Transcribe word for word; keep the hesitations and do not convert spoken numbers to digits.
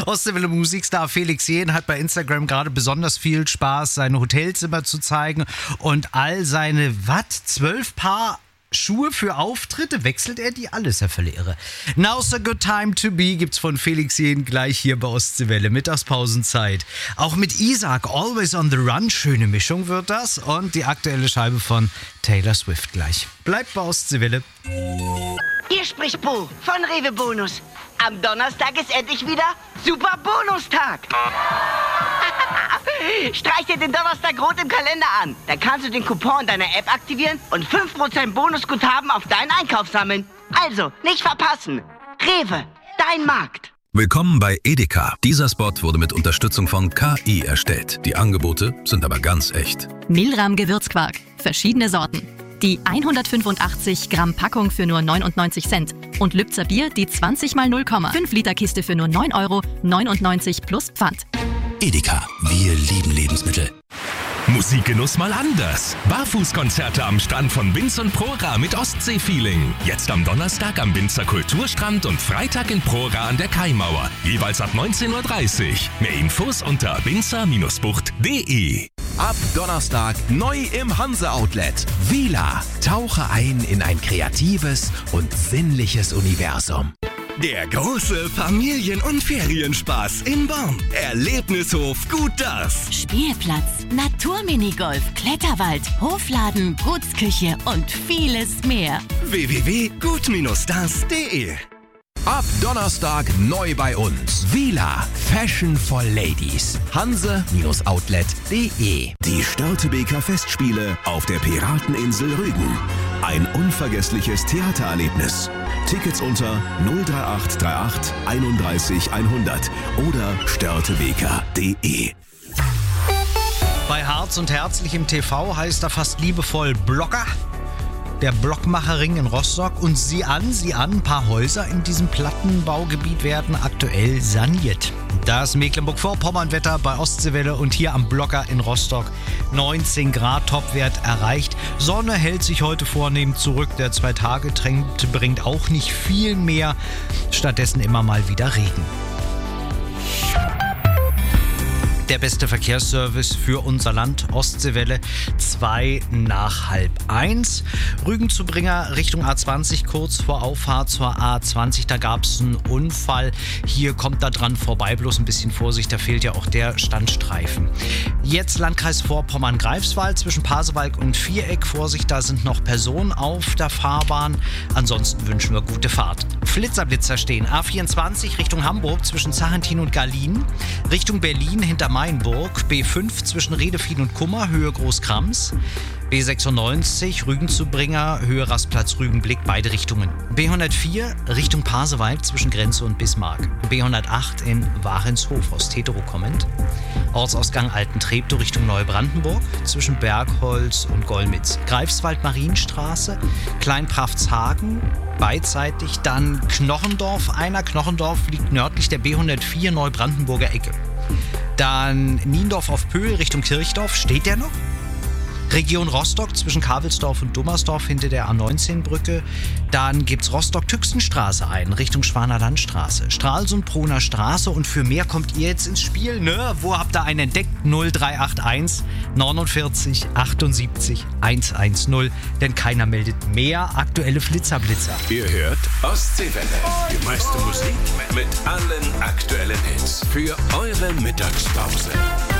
Ostseewelle Musikstar Felix Jähn hat bei Instagram gerade besonders viel Spaß, seine Hotelzimmer zu zeigen und all seine, was, zwölf Paar Schuhe für Auftritte, wechselt er die alles, Herr Verlehrer. Now's a good time to be gibt's von Felix Jähn gleich hier bei Ostseewelle, Mittagspausenzeit. Auch mit Isaac, Always on the Run, schöne Mischung wird das. Und die aktuelle Scheibe von Taylor Swift gleich. Bleibt bei Ostseewelle. Hier spricht Bo von Rewe Bonus. Am Donnerstag ist endlich wieder Super Bonustag. Streich dir den Donnerstag rot im Kalender an. Da kannst du den Coupon deiner App aktivieren und fünf Prozent Bonusguthaben auf deinen Einkauf sammeln. Also, nicht verpassen. Rewe, dein Markt. Willkommen bei Edeka. Dieser Spot wurde mit Unterstützung von K I erstellt. Die Angebote sind aber ganz echt. Milram Gewürzquark. Verschiedene Sorten. Die hundertfünfundachtzig Gramm Packung für nur neunundneunzig Cent. Und Lübzer Bier die zwanzig mal null Komma fünf Liter Kiste für nur neun Euro neunundneunzig plus Pfand. Edeka, wir lieben Lebensmittel. Musikgenuss mal anders. Barfußkonzerte am Strand von Binz und Prora mit Ostsee-Feeling. Jetzt am Donnerstag am Binzer Kulturstrand und Freitag in Prora an der Kaimauer. Jeweils ab neunzehn Uhr dreißig. Mehr Infos unter binzer Bindestrich bucht punkt de. Ab Donnerstag neu im Hanse-Outlet. Vila, tauche ein in ein kreatives und sinnliches Universum. Der große Familien- und Ferienspaß in Born. Erlebnishof Gut Das. Spielplatz, Naturminigolf, Kletterwald, Hofladen, Gutsküche und vieles mehr. w w w punkt gut das punkt de. Ab Donnerstag neu bei uns. Vila, Fashion for Ladies. Hanse-Outlet punkt de. Die Störtebeker Festspiele auf der Pirateninsel Rügen. Ein unvergessliches Theatererlebnis. Tickets unter null drei acht drei acht einunddreißig hundert oder störtebeker punkt de. Bei Harz und Herzlich im T V heißt er fast liebevoll Blocker. Der Blockmacherring in Rostock und sieh an, sieh an, ein paar Häuser in diesem Plattenbaugebiet werden aktuell saniert. Das Mecklenburg-Vorpommern-Wetter bei Ostseewelle und hier am Blocker in Rostock. neunzehn Grad Topwert erreicht. Sonne hält sich heute vornehmend zurück. Der Zwei-Tage-Trend bringt auch nicht viel mehr. Stattdessen immer mal wieder Regen. Der beste Verkehrsservice für unser Land, Ostseewelle, zwei nach halb eins. Rügen zu Bringer Richtung A zwanzig, kurz vor Auffahrt zur A zwanzig, da gab es einen Unfall. Hier kommt da dran vorbei, bloß ein bisschen Vorsicht, da fehlt ja auch der Standstreifen. Jetzt Landkreis Vorpommern-Greifswald zwischen Pasewalk und Viereck. Vorsicht, da sind noch Personen auf der Fahrbahn. Ansonsten wünschen wir gute Fahrt. Flitzerblitzer stehen. A vierundzwanzig Richtung Hamburg zwischen Zachentin und Garlin. Richtung Berlin hinter Mainburg. B fünf zwischen Redefien und Kummer, Höhe Großkrams. B sechsundneunzig Rügen zu Bringer, Höhe Rastplatz Rügenblick, beide Richtungen. B hundertvier Richtung Pasewalk zwischen Grenze und Bismarck. B hundertacht in Warenshof aus Tetero kommend. Ortsausgang Altentreptow Richtung Neubrandenburg zwischen Bergholz und Golmitz. Greifswald Marienstraße, Kleinpraftshagen, beidseitig. Dann Knochendorf. Einer Knochendorf liegt nördlich der B hundertvier Neubrandenburger Ecke. Dann Niendorf auf Pöhl Richtung Kirchdorf. Steht der noch? Region Rostock zwischen Kavelsdorf und Dummersdorf hinter der A neunzehn Brücke. Dann gibt's Rostock-Tüxenstraße ein, Richtung Schwaner Landstraße. Stralsund-Proner Straße und für mehr kommt ihr jetzt ins Spiel, ne? Wo habt ihr einen entdeckt? null drei acht eins neunundvierzig achtundsiebzig hundertzehn, denn keiner meldet mehr. Aktuelle Flitzerblitzer. Ihr hört Ostseewelle. Die meiste Musik mit allen aktuellen Hits für eure Mittagspause.